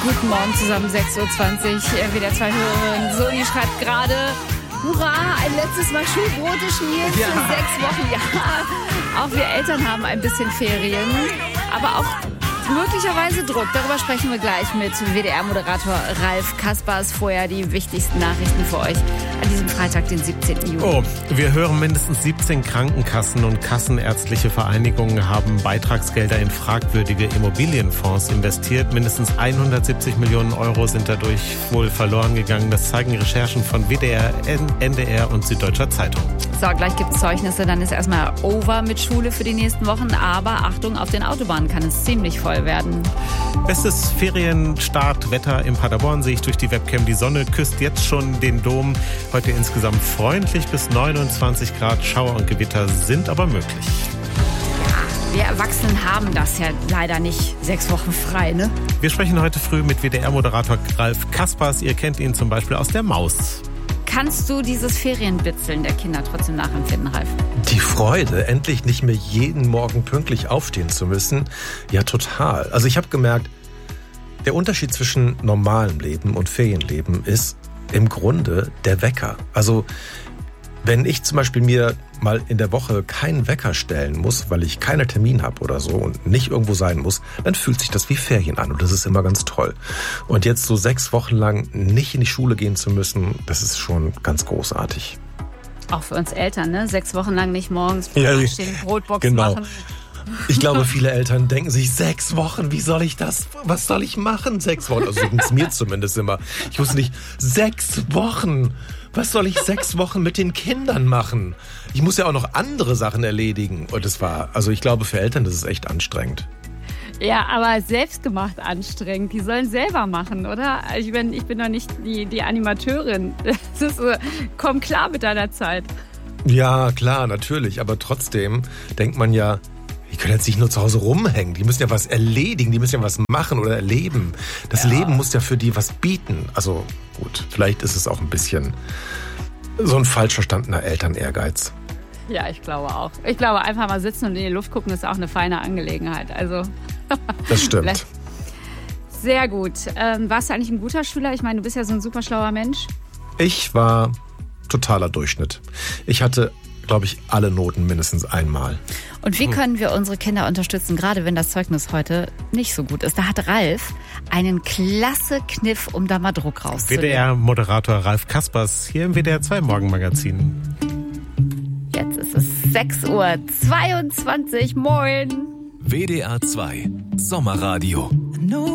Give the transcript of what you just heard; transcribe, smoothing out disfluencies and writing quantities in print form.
Guten Morgen zusammen, 6.20 Uhr. WDR 2 Hörerin Soni schreibt gerade: Hurra, ein letztes Mal Schulbrote schmieren für 6 Wochen. Ja, auch wir Eltern haben ein bisschen Ferien, aber auch möglicherweise Druck. Darüber sprechen wir gleich mit WDR-Moderator Ralf Kaspers. Vorher die wichtigsten Nachrichten für euch an diesem Freitag, den 17. Juni. Oh, wir hören, mindestens 17 Krankenkassen und kassenärztliche Vereinigungen haben Beitragsgelder in fragwürdige Immobilienfonds investiert. Mindestens 170 Millionen Euro sind dadurch wohl verloren gegangen. Das zeigen Recherchen von WDR, NDR und Süddeutscher Zeitung. So, gleich gibt es Zeugnisse, dann ist erstmal over mit Schule für die nächsten Wochen. Aber Achtung, auf den Autobahnen kann es ziemlich voll werden. Bestes Ferienstartwetter in Paderborn sehe ich durch die Webcam. Die Sonne küsst jetzt schon den Dom. Heute insgesamt freundlich bis 29 Grad. Schauer und Gewitter sind aber möglich. Ja, wir Erwachsenen haben das ja leider nicht 6 Wochen frei, ne? Wir sprechen heute früh mit WDR-Moderator Ralf Kaspers. Ihr kennt ihn zum Beispiel aus der Maus. Kannst du dieses Ferienbitzeln der Kinder trotzdem nachempfinden, Ralf? Die Freude, endlich nicht mehr jeden Morgen pünktlich aufstehen zu müssen, ja total. Also ich habe gemerkt, der Unterschied zwischen normalem Leben und Ferienleben ist im Grunde der Wecker. Also wenn ich zum Beispiel mir mal in der Woche keinen Wecker stellen muss, weil ich keinen Termin habe oder so und nicht irgendwo sein muss, dann fühlt sich das wie Ferien an und das ist immer ganz toll. Und jetzt so 6 Wochen lang nicht in die Schule gehen zu müssen, das ist schon ganz großartig. Auch für uns Eltern, ne? 6 Wochen lang nicht morgens stehen, Brotbox machen. Ich glaube, viele Eltern denken sich, 6 Wochen, wie soll ich das, was soll ich machen? 6 Wochen, also so ging es mir zumindest immer. Ich wusste nicht, 6 Wochen, was soll ich 6 Wochen mit den Kindern machen? Ich muss ja auch noch andere Sachen erledigen. Und ich glaube, für Eltern, das ist echt anstrengend. Ja, aber selbstgemacht anstrengend. Die sollen selber machen, oder? Ich bin doch nicht die Animateurin. Das ist so, komm klar mit deiner Zeit. Ja, klar, natürlich. Aber trotzdem denkt man ja, die können jetzt nicht nur zu Hause rumhängen. Die müssen ja was erledigen, die müssen ja was machen oder erleben. Das Leben muss ja für die was bieten. Also gut, vielleicht ist es auch ein bisschen so ein falsch verstandener Elternehrgeiz. Ja, ich glaube auch. Ich glaube, einfach mal sitzen und in die Luft gucken ist auch eine feine Angelegenheit. Also das stimmt. Sehr gut. Warst du eigentlich ein guter Schüler? Ich meine, du bist ja so ein super schlauer Mensch. Ich war totaler Durchschnitt. Ich hatte, glaube ich, alle Noten mindestens einmal. Und wie können wir unsere Kinder unterstützen, gerade wenn das Zeugnis heute nicht so gut ist? Da hat Ralf einen klasse Kniff, um da mal Druck rauszunehmen. WDR-Moderator Ralf Kaspers hier im WDR 2 Morgenmagazin. Jetzt ist es 6.22 Uhr. Moin. WDR 2 Sommerradio.